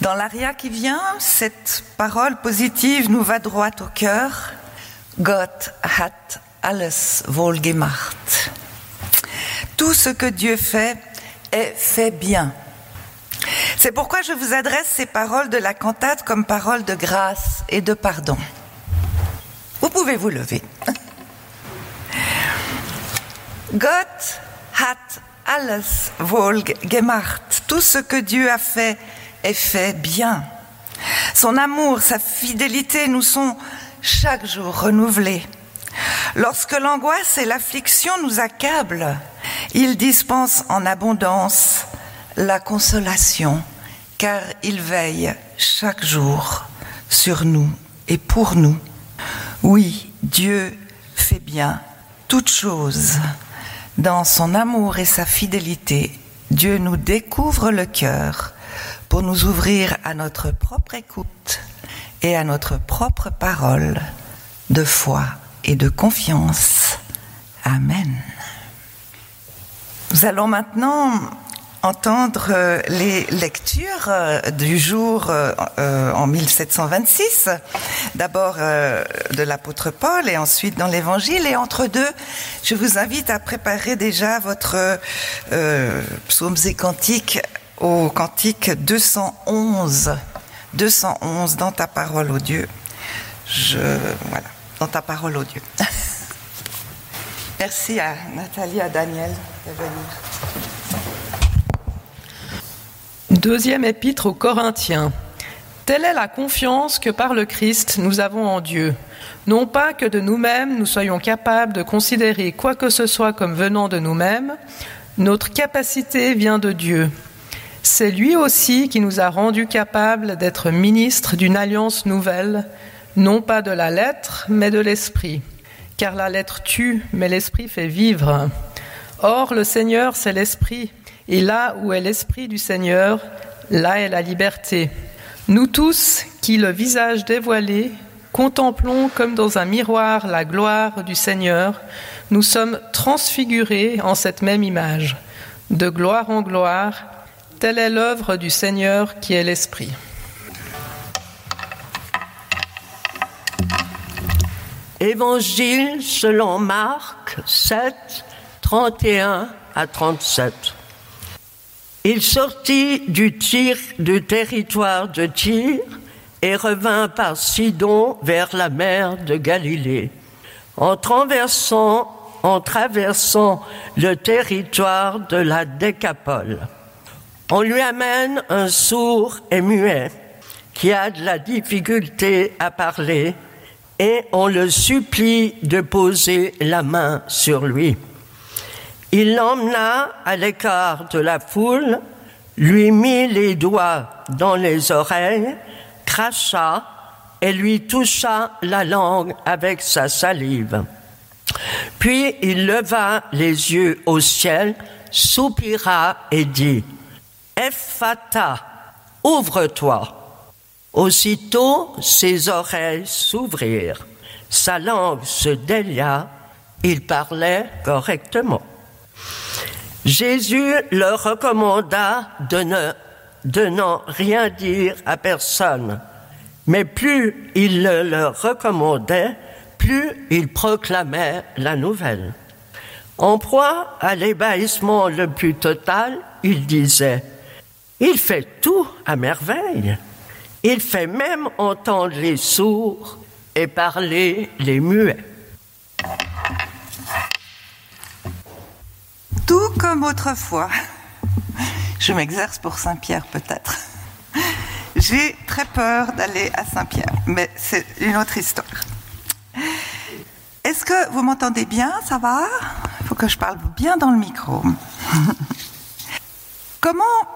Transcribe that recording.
Dans l'aria qui vient, cette parole positive nous va droit au cœur. Gott hat alles wohl gemacht. Tout ce que Dieu fait est fait bien. C'est pourquoi je vous adresse ces paroles de la cantate comme paroles de grâce et de pardon. Vous pouvez vous lever. Gott hat alles wohl gemacht. Tout ce que Dieu a fait est fait bien. Son amour, sa fidélité nous sont chaque jour renouvelés. Lorsque l'angoisse et l'affliction nous accablent, il dispense en abondance la consolation, car il veille chaque jour sur nous et pour nous. Oui, Dieu fait bien toutes choses. Dans son amour et sa fidélité, Dieu nous découvre le cœur pour nous ouvrir à notre propre écoute et à notre propre parole de foi et de confiance. Amen. Nous allons maintenant entendre les lectures du jour en 1726, d'abord de l'apôtre Paul et ensuite dans l'Évangile. Et entre deux, je vous invite à préparer déjà votre psaumes et cantiques au cantique 211. 211, dans ta parole, ô Dieu. Voilà, dans ta parole, ô Dieu. Merci à Nathalie, à Daniel de venir. Deuxième épître aux Corinthiens. Telle est la confiance que par le Christ nous avons en Dieu. Non pas que de nous-mêmes nous soyons capables de considérer quoi que ce soit comme venant de nous-mêmes, notre capacité vient de Dieu. C'est lui aussi qui nous a rendus capables d'être ministres d'une alliance nouvelle, non pas de la lettre, mais de l'esprit. Car la lettre tue, mais l'esprit fait vivre. Or, le Seigneur, c'est l'esprit, et là où est l'esprit du Seigneur, là est la liberté. Nous tous, qui le visage dévoilé, contemplons comme dans un miroir la gloire du Seigneur, nous sommes transfigurés en cette même image. De gloire en gloire, telle est l'œuvre du Seigneur qui est l'Esprit. Évangile selon Marc 7, 31 à 37. Il sortit du territoire de Tyr et revint par Sidon vers la mer de Galilée. En traversant le territoire de la Décapole, on lui amène un sourd et muet qui a de la difficulté à parler et on le supplie de poser la main sur lui. Il l'emmena à l'écart de la foule, lui mit les doigts dans les oreilles, cracha et lui toucha la langue avec sa salive. Puis il leva les yeux au ciel, soupira et dit « Ephphatha, ouvre-toi !» Aussitôt, ses oreilles s'ouvrirent, sa langue se délia, il parlait correctement. Jésus leur recommanda de n'en rien dire à personne, mais plus il le leur recommandait, plus il proclamait la nouvelle. En proie à l'ébahissement le plus total, il disait « Il fait tout à merveille !» Il fait même entendre les sourds et parler les muets. Tout comme autrefois. Je m'exerce pour Saint-Pierre peut-être. J'ai très peur d'aller à Saint-Pierre, mais c'est une autre histoire. Est-ce que vous m'entendez bien? Ça va? Il faut que je parle bien dans le micro. Comment